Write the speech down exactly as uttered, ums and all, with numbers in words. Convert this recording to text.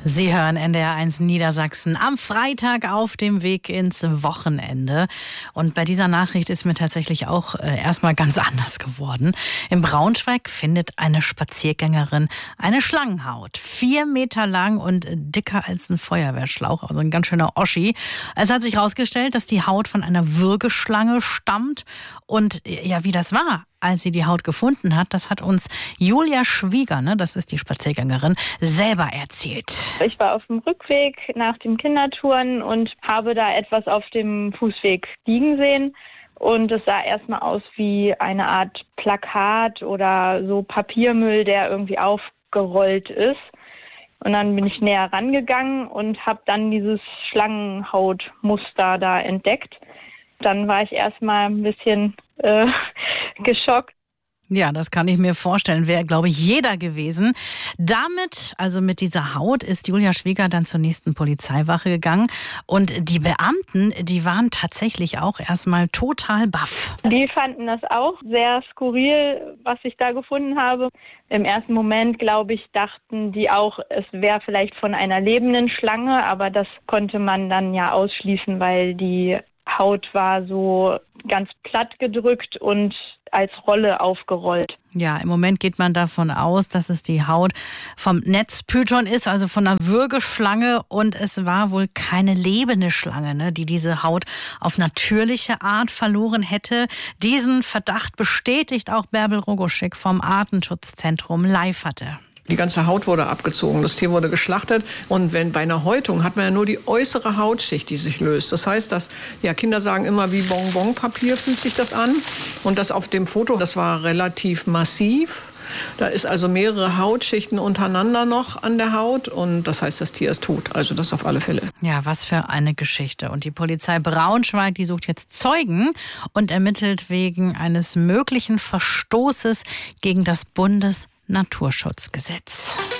Sie hören N D R eins Niedersachsen am Freitag auf dem Weg ins Wochenende. Und bei dieser Nachricht ist mir tatsächlich auch äh, erstmal ganz anders geworden. In Braunschweig findet eine Spaziergängerin eine Schlangenhaut. Vier Meter lang und dicker als ein Feuerwehrschlauch, also ein ganz schöner Oschi. Es hat sich herausgestellt, dass die Haut von einer Würgeschlange stammt. Und ja, wie das war, als sie die Haut gefunden hat, das hat uns Julia Schwieger, ne, das ist die Spaziergängerin, selber erzählt. Ich war auf dem Rückweg nach den Kindertouren und habe da etwas auf dem Fußweg liegen sehen. Und es sah erstmal aus wie eine Art Plakat oder so Papiermüll, der irgendwie aufgerollt ist. Und dann bin ich näher rangegangen und habe dann dieses Schlangenhautmuster da entdeckt. Dann war ich erstmal ein bisschen äh, geschockt. Ja, das kann ich mir vorstellen. Wäre, glaube ich, jeder gewesen. Damit, also mit dieser Haut, ist Julia Schwieger dann zur nächsten Polizeiwache gegangen. Und die Beamten, die waren tatsächlich auch erstmal total baff. Die fanden das auch sehr skurril, was ich da gefunden habe. Im ersten Moment, glaube ich, dachten die auch, es wäre vielleicht von einer lebenden Schlange. Aber das konnte man dann ja ausschließen, weil die Haut war so ganz platt gedrückt und als Rolle aufgerollt. Ja, im Moment geht man davon aus, dass es die Haut vom Netzpython ist, also von einer Würgeschlange. Und es war wohl keine lebende Schlange, ne, die diese Haut auf natürliche Art verloren hätte. Diesen Verdacht bestätigt auch Bärbel Rogoschik vom Artenschutzzentrum live hatte. Die ganze Haut wurde abgezogen, das Tier wurde geschlachtet. Und wenn bei einer Häutung hat man ja nur die äußere Hautschicht, die sich löst. Das heißt, dass ja, Kinder sagen immer, wie Bonbonpapier fühlt sich das an. Und das auf dem Foto, das war relativ massiv. Da ist also mehrere Hautschichten untereinander noch an der Haut. Und das heißt, das Tier ist tot. Also das auf alle Fälle. Ja, was für eine Geschichte. Und die Polizei Braunschweig, die sucht jetzt Zeugen und ermittelt wegen eines möglichen Verstoßes gegen das Bundes Naturschutzgesetz.